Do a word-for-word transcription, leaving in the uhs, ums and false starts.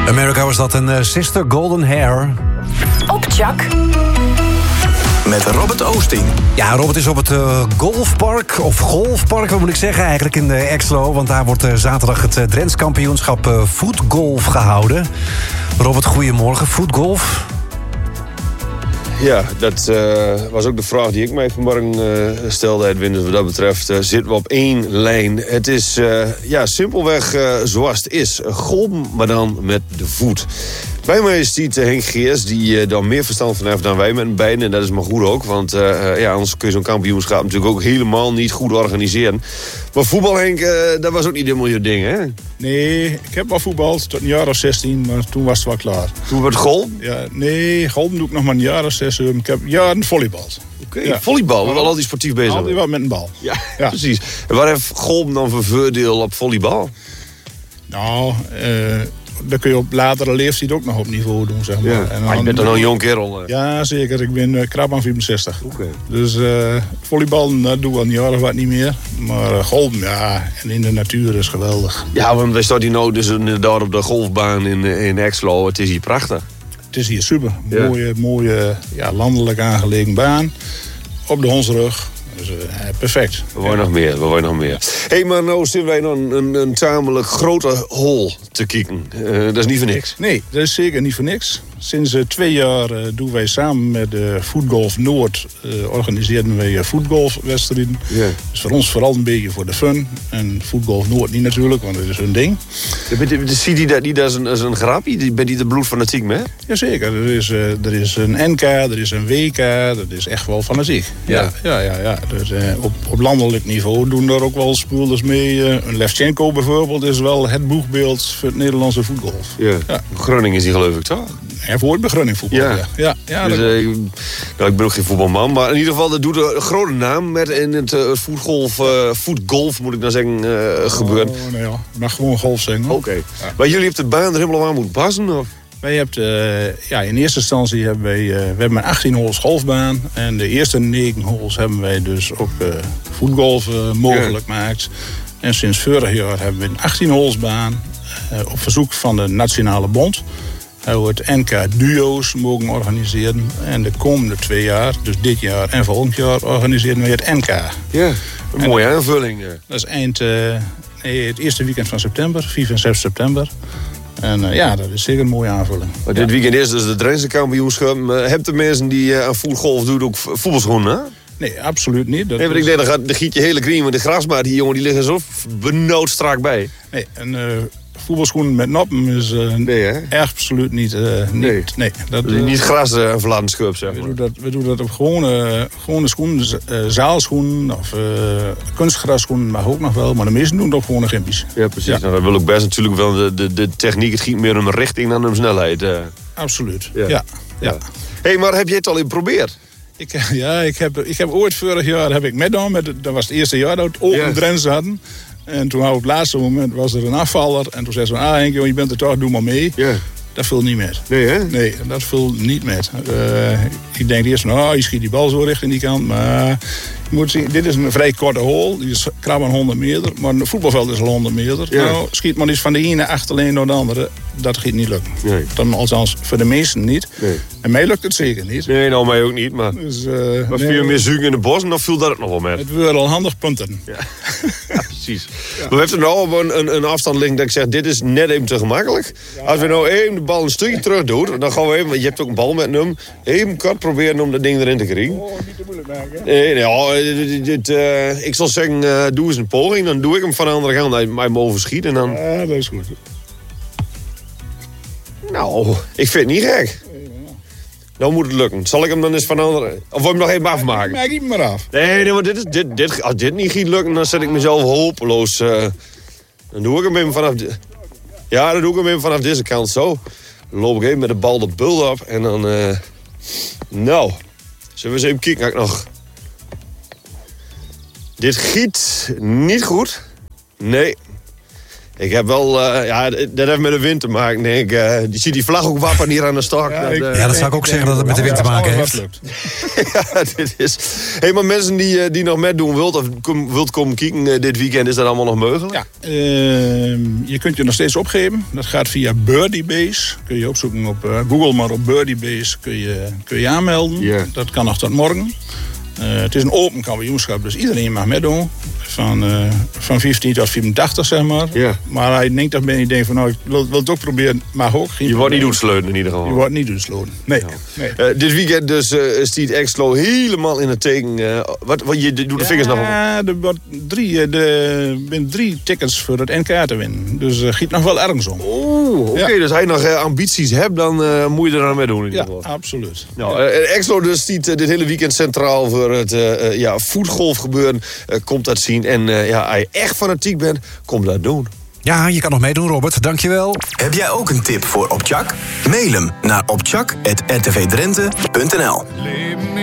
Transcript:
America was dat een uh, Sister Golden Hair. Op Chak. Met Robert Oosting. Ja, Robert is op het uh, golfpark, of golfpark, wat moet ik zeggen, eigenlijk in de Exlo. Want daar wordt uh, zaterdag het uh, Drents kampioenschap uh, voetgolf gehouden. Robert, goedemorgen. Voetgolf? Ja, dat uh, was ook de vraag die ik mij vanmorgen uh, stelde, Edwin. Dus wat dat betreft uh, zitten we op één lijn. Het is uh, ja, simpelweg uh, zoals het is. Golven, maar dan met de voet. Bij mij is die Henk Geers, die uh, daar meer verstand van heeft dan wij met een beiden. En dat is maar goed ook, want uh, ja, anders kun je zo'n kampioenschap natuurlijk ook helemaal niet goed organiseren. Maar voetbal, Henk, uh, dat was ook niet helemaal je ding, hè? Nee, ik heb wel voetbald tot een jaar of zestien, maar toen was het wel klaar. Toen werd golf? Ja, nee, golven doe ik nog maar een jaar of zes. Ik heb jaren volleybald. Oké, okay, ja. Volleybal, we waren altijd sportief bezig. Altijd wat met een bal. Ja, ja. Precies. En wat heeft golf dan voor voordeel op volleybal? Nou, uh, dat kun je op latere leeftijd ook nog op niveau doen, zeg maar. Ja. En maar je bent toch nog een jong kerel? Uh. Ja, zeker. Ik ben uh, krap aan vierenzestig. Okay. Dus uh, volleybal, dat doe ik al een jaar of wat niet meer. Maar uh, golven, ja, en in de natuur is geweldig. Ja, want wij staan hier nou dus inderdaad op de golfbaan in, in Exlo. Het is hier prachtig. Het is hier super. Ja. Mooie, mooie ja, landelijk aangelegen baan. Op de hondsrug. Dus, uh, perfect. We willen ja. nog meer, we willen nog meer. Hé, hey, maar nou zitten wij dan een, een tamelijk grote hol te kijken. Uh, dat is niet voor niks. Nee, dat is zeker niet voor niks. Sinds uh, twee jaar uh, doen wij samen met uh, Voetgolf Noord... Uh, organiseren wij uh, voetgolfwedstrijden. Ja. Dus voor ons vooral een beetje voor de fun. En Voetgolf Noord niet natuurlijk, want dat is hun ding. Zie je dat niet als een, als een grapje? Ben je de bloedfanatiek mee? Jazeker. Er is, uh, er is een N K, er is een W K. Dat is echt wel fanatiek. Ja, ja, ja. ja. Dus, uh, op, op landelijk niveau doen daar ook wel spelers mee. Uh, een Levchenko bijvoorbeeld is wel het boegbeeld voor het Nederlandse voetgolf. Ja. Ja. Groningen is die geloof ik toch? En voor het begroting voetbal. Ja. Ja. Ja, ja, dus, dat... uh, nou, ik ben ook geen voetbalman, maar in ieder geval dat doet een grote naam met in het uh, voetgolf, uh, voetgolf moet ik nou zeggen, uh, gebeuren. Oh, nou ja, ik mag gewoon golf zeggen. Oké. Okay. Ja. Maar jullie hebben de baan er helemaal aan moeten passen? Of? Wij hebben, uh, ja, in eerste instantie hebben wij, uh, we hebben een achttien holes golfbaan. En de eerste negen holes hebben wij dus ook uh, voetgolf uh, mogelijk gemaakt. Ja. En sinds vorig jaar hebben we een achttien holes baan uh, op verzoek van de Nationale Bond. Hebben we het N K Duo's mogen organiseren. En de komende twee jaar, dus dit jaar en volgend jaar, organiseren we het N K. Ja, een en mooie aanvulling. Ja. Dat is eind, uh, nee, het eerste weekend van september, vijf en zes september. En uh, ja, dat is zeker een mooie aanvulling. Maar dit ja. weekend is dus de Drentse kampioenschap. Uh, heb de mensen die uh, aan voetgolf doen ook voetbalschoenen, hè? Nee, absoluut niet. Dat nee, want is... ik denk, dan, dan giet je hele green, maar de grasmaat, die jongen, die liggen zo benauwd strak bij. Nee, en uh, voetbalschoenen met noppen is uh, nee, hè? Echt absoluut niet. Uh, niet nee. nee dat, uh, niet gras uh, en verlaten schub, zeg maar. We doen dat, we doen dat op gewone, gewone schoenen, uh, zaalschoenen of uh, kunstgrasschoenen mag ook nog wel, maar de meesten doen het op gewone gimpies. Ja, precies. Ja. Nou, dat wil ook best natuurlijk wel de, de, de techniek. Het giet meer om richting dan om snelheid. Uh. Absoluut, ja. ja. ja. ja. Hé, hey, maar heb je het al geprobeerd? Ik, ja, ik heb, ik heb ooit vorig jaar heb ik meegedaan, met, dat was het eerste jaar dat we het open yes. Drents hadden. En toen op het laatste moment was er een afvaller. En toen zei ze, ah Henk, je bent er toch, doe maar mee. Yeah. Dat viel niet met. Nee, hè? Nee, dat viel niet met. Uh, ik denk eerst, nou, je schiet die bal zo richting die kant. Maar je moet zien, dit is een vrij korte hole. Die is krap aan honderd meter. Maar een voetbalveld is al honderd meter. Yeah. Nou, schiet maar eens van de ene achterlijn naar de andere. Dat gaat niet lukken. Nee. Dan althans voor de meesten niet. Nee. En mij lukt het zeker niet. Nee, nou mij ook niet. Maar dus, uh, was nee, veel meer zoeken in de bos en dan viel dat ook nog wel met. Het worden al handig punten. Ja, ja precies. Ja. We hebben er nou een, een, een afstand liggen dat ik zeg, dit is net even te gemakkelijk. Ja. Als we nou even de bal een stukje terug doen, dan gaan we even, want je hebt ook een bal met hem, even kort proberen om dat ding erin te krijgen. Oh, niet te moeilijk maken. Nee, nee, dit, dit, uh, ik zal zeggen, uh, doe eens een poging, dan doe ik hem van de andere kant uit mij boven schiet en dan... Ja, dat is goed. Nou, ik vind het niet gek. Nou moet het lukken. Zal ik hem dan eens van anderen... Of wil je hem nog even afmaken? Maak hem maar af. Nee, nee, maar dit is, dit, dit, als dit niet gaat lukken, dan zet ik mezelf hopeloos. Uh, dan doe ik hem even vanaf... De, ja, dan doe ik hem even vanaf deze kant zo. Dan loop ik even met de bal de bult op. En dan... Uh, nou, zullen we eens even kijken. Ik nog... Dit giet niet goed. Nee. Ik heb wel, uh, ja, dat heeft met de wind te maken, denk ik. Uh, je ziet die vlag ook wapperen hier aan de stok. Ja, dat, ik, uh, Ja, dat zou ik ook zeggen dat het met de wind te maken heeft. ja, dit is... Hey, maar mensen die, die nog meedoen wilt, of kom, wilt komen kijken uh, dit weekend, is dat allemaal nog mogelijk? Ja, uh, je kunt je nog steeds opgeven. Dat gaat via Birdiebase. Kun je opzoeken op uh, Google, maar op Birdiebase kun je, kun je aanmelden. Yeah. Dat kan nog tot morgen. Uh, het is een open kampioenschap, dus iedereen mag meedoen. Van, uh, van vijftien tot vierentachtig, zeg maar. Ja. Maar hij denkt dat ben je denkt van, nou, ik wil, wil het ook proberen, mag ook. Geen Je wordt niet probleem. uitsluiten in ieder geval. Je wordt niet uitsloten. Nee. Ja. nee. Uh, dit weekend dus uh, stiet Exlo helemaal in het teken. Uh, wat, wat, je doet de vingers nog op. Ja, er wordt drie, er zijn drie tickets voor het N K te winnen. Dus uh, giet nog wel ergens om. Oeh, oké. Okay, ja. Dus als je nog uh, ambities hebt, dan uh, moet je er aan mee doen. In Ja, ieder geval. absoluut. Nou, uh, Exlo dus stiet uh, dit hele weekend centraal voor het uh, uh, ja, voetgolfgebeuren. Uh, komt dat zien. En uh, ja, als je echt fanatiek bent, kom dat doen. Ja, je kan nog meedoen, Robert. Dankjewel. Heb jij ook een tip voor Opchak? Mail hem naar opchak apenstaartje r t v drenthe punt n l.